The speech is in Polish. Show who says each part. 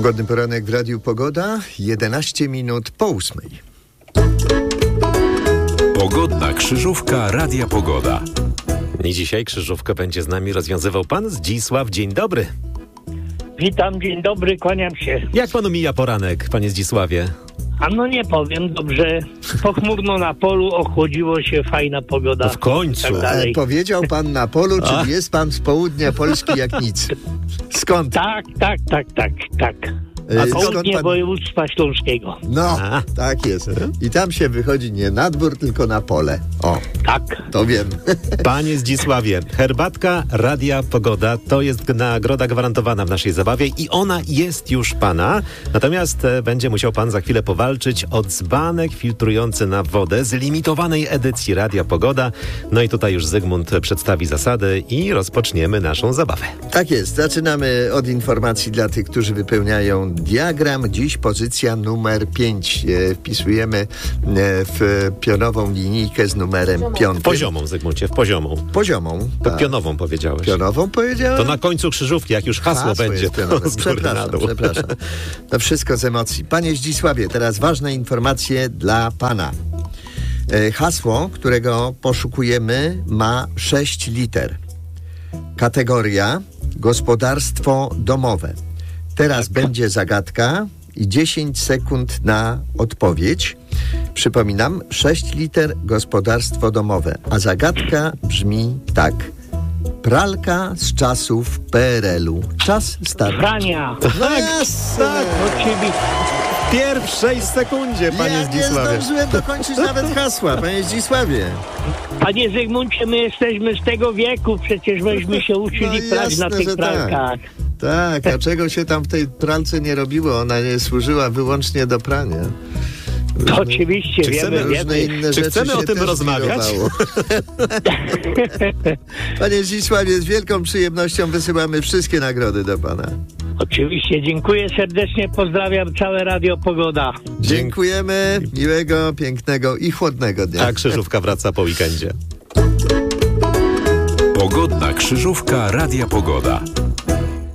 Speaker 1: Pogodny poranek w Radiu Pogoda, 11 minut po 8.
Speaker 2: Pogodna krzyżówka Radia Pogoda.
Speaker 3: I dzisiaj krzyżówkę będzie z nami rozwiązywał pan Zdzisław. Dzień dobry.
Speaker 4: Witam, dzień dobry, kłaniam się.
Speaker 3: Jak panu mija poranek, panie Zdzisławie?
Speaker 4: A no nie powiem, dobrze. Pochmurno na polu, ochłodziło się, fajna pogoda.
Speaker 3: To w końcu.
Speaker 4: Tak dalej.
Speaker 1: Powiedział pan na polu, czyli jest pan z południa Polski jak nic. Skąd?
Speaker 4: Tak.
Speaker 1: A skąd
Speaker 4: Południe
Speaker 1: pan...
Speaker 4: województwa śląskiego.
Speaker 1: No, tak jest. I tam się wychodzi nie na dwór, tylko na pole. O,
Speaker 4: Tak.
Speaker 1: to wiem.
Speaker 3: Panie Zdzisławie, herbatka Radia Pogoda to jest nagroda gwarantowana w naszej zabawie i ona jest już pana. Natomiast będzie musiał pan za chwilę powalczyć o dzbanek filtrujący na wodę z limitowanej edycji Radia Pogoda. No i tutaj już Zygmunt przedstawi zasady i rozpoczniemy naszą zabawę.
Speaker 1: Tak jest. Zaczynamy od informacji dla tych, którzy wypełniają diagram. Dziś pozycja numer 5. Wpisujemy w pionową linijkę z numerem 5.
Speaker 3: Poziomą, Zygmuncie, w poziomą.
Speaker 1: Poziomą.
Speaker 3: To
Speaker 1: Tak.
Speaker 3: pionową powiedziałeś.
Speaker 1: Pionową powiedziałem?
Speaker 3: To na końcu krzyżówki, jak już hasło będzie,
Speaker 1: jest pionowe.
Speaker 3: to z góry na dół.
Speaker 1: Przepraszam. To wszystko z emocji. Panie Zdzisławie, teraz ważne informacje dla pana. Hasło, którego poszukujemy, ma 6 liter. Kategoria gospodarstwo domowe. Teraz będzie zagadka i 10 sekund na odpowiedź. Przypominam, 6 liter gospodarstwo domowe, a zagadka brzmi tak. Pralka z czasów PRL-u. Czas start.
Speaker 4: Frania.
Speaker 1: No jasne.
Speaker 3: Tak,
Speaker 4: Oczywiście.
Speaker 3: w pierwszej sekundzie, panie
Speaker 1: Ja nie
Speaker 3: Zdzisławie.
Speaker 1: zdążyłem dokończyć nawet hasła, panie Zdzisławie.
Speaker 4: Panie Zygmuncie, my jesteśmy z tego wieku, przecież myśmy się uczyli
Speaker 1: No
Speaker 4: prać na
Speaker 1: jasne,
Speaker 4: tych
Speaker 1: że tak.
Speaker 4: pralkach.
Speaker 1: Tak, a czego się tam w tej pralce nie robiło? Ona nie służyła wyłącznie do prania.
Speaker 4: To oczywiście,
Speaker 3: Czy chcemy
Speaker 4: wiemy.
Speaker 1: Różne inne
Speaker 3: Czy
Speaker 1: rzeczy
Speaker 3: chcemy
Speaker 1: się
Speaker 3: o tym
Speaker 1: też
Speaker 3: rozmawiać?
Speaker 1: wirowało. Panie Zdzisławie, z wielką przyjemnością wysyłamy wszystkie nagrody do pana.
Speaker 4: Oczywiście, dziękuję serdecznie, pozdrawiam całe Radio Pogoda.
Speaker 1: Dziękujemy, miłego, pięknego i chłodnego dnia.
Speaker 3: A krzyżówka wraca po weekendzie.
Speaker 2: Pogodna krzyżówka Radia Pogoda.